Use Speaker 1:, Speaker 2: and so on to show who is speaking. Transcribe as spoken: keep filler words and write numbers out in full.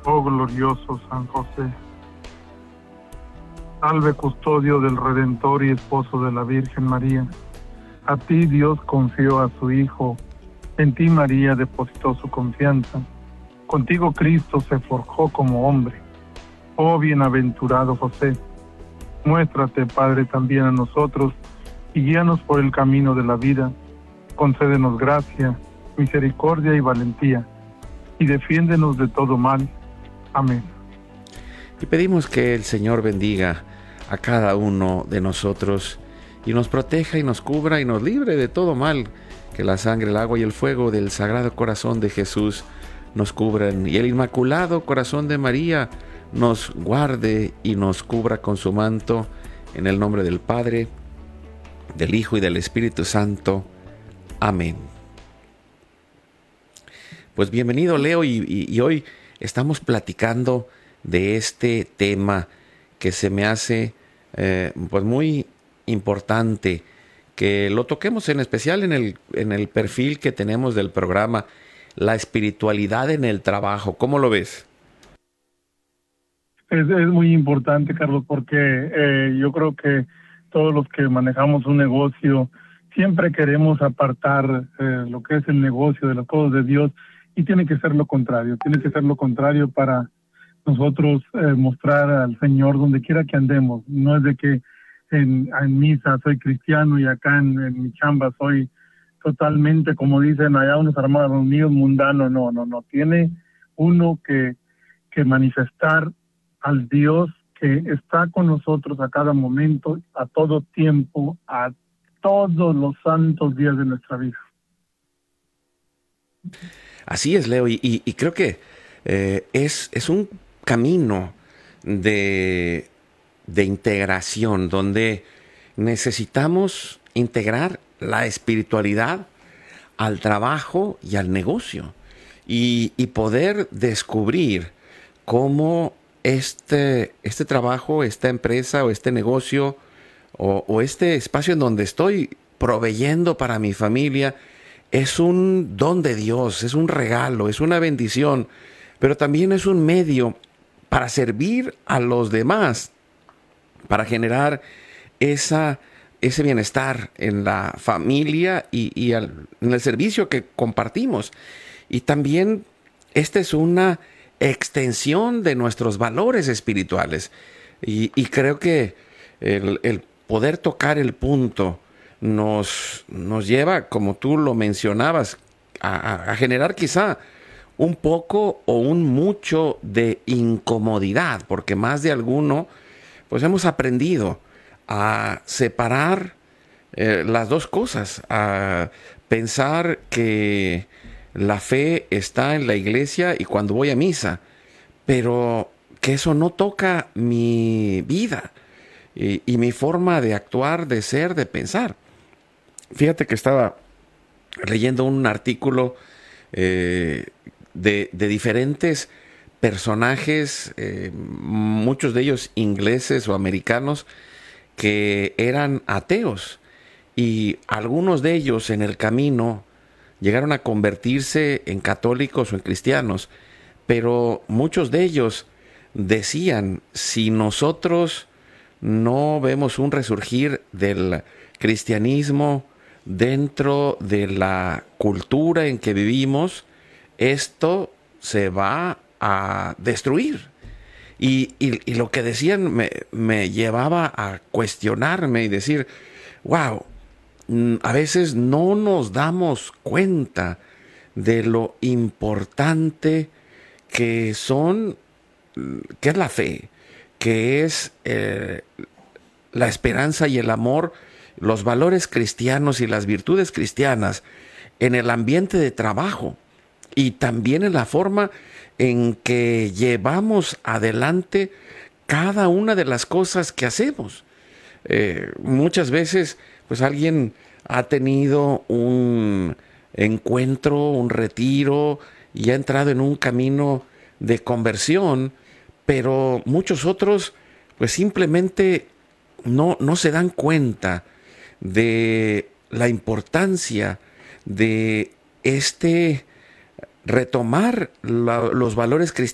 Speaker 1: Oh glorioso San José, salve custodio del Redentor y esposo de la Virgen María. A ti Dios confió a su Hijo, en ti María depositó su confianza. Contigo Cristo se forjó como hombre. Oh bienaventurado José, muéstrate, Padre, también a nosotros y guíanos por el camino de la vida. Concédenos gracia, misericordia y valentía, y defiéndenos de todo mal. Amén.
Speaker 2: Y pedimos que el Señor bendiga a cada uno de nosotros y nos proteja y nos cubra y nos libre de todo mal. Que la sangre, el agua y el fuego del Sagrado Corazón de Jesús nos cubran y el Inmaculado Corazón de María nos guarde y nos cubra con su manto, en el nombre del Padre, del Hijo y del Espíritu Santo. Amén. Pues bienvenido, Leo, y, y, y hoy estamos platicando de este tema que se me hace eh, pues muy importante que lo toquemos, en especial en el, en el perfil que tenemos del programa, la espiritualidad en el trabajo. ¿Cómo lo ves?
Speaker 1: Es, es muy importante, Carlos, porque eh, yo creo que todos los que manejamos un negocio siempre queremos apartar eh, lo que es el negocio de las cosas de Dios, y tiene que ser lo contrario, tiene que ser lo contrario para nosotros eh, mostrar al Señor donde quiera que andemos. No es de que en, en misa soy cristiano y acá en, en mi chamba soy totalmente, como dicen allá unos hermanos reunidos, mundano. No, no, no. Tiene uno que, que manifestar al Dios que está con nosotros a cada momento, a todo tiempo, a todos los santos días de nuestra vida.
Speaker 2: Así es, Leo, y, y, y creo que eh, es, es un camino de, de integración donde necesitamos integrar la espiritualidad al trabajo y al negocio y, y poder descubrir cómo este, este trabajo, esta empresa o este negocio o, o este espacio en donde estoy proveyendo para mi familia es un don de Dios, es un regalo, es una bendición, pero también es un medio para servir a los demás, para generar esa, ese bienestar en la familia y, y al, en el servicio que compartimos. Y también esta es una extensión de nuestros valores espirituales. Y, y creo que el, el poder tocar el punto nos, nos lleva, como tú lo mencionabas, a, a generar quizá un poco o un mucho de incomodidad, porque más de alguno, pues hemos aprendido a separar eh, las dos cosas, a pensar que la fe está en la iglesia y cuando voy a misa, pero que eso no toca mi vida y, y mi forma de actuar, de ser, de pensar. Fíjate que estaba leyendo un artículo eh, de, de diferentes personajes, eh, muchos de ellos ingleses o americanos, que eran ateos, y algunos de ellos en el camino llegaron a convertirse en católicos o en cristianos, pero muchos de ellos decían, si nosotros no vemos un resurgir del cristianismo dentro de la cultura en que vivimos, esto se va a destruir. Y, y, y lo que decían me, me llevaba a cuestionarme y decir, wow, a veces no nos damos cuenta de lo importante que son, que es la fe, que es eh, la esperanza y el amor, los valores cristianos y las virtudes cristianas en el ambiente de trabajo y también en la forma en que llevamos adelante cada una de las cosas que hacemos. Eh, muchas veces, pues alguien ha tenido un encuentro, un retiro y ha entrado en un camino de conversión, pero muchos otros, pues simplemente no, no se dan cuenta de la importancia de este retomar la, los valores cristianos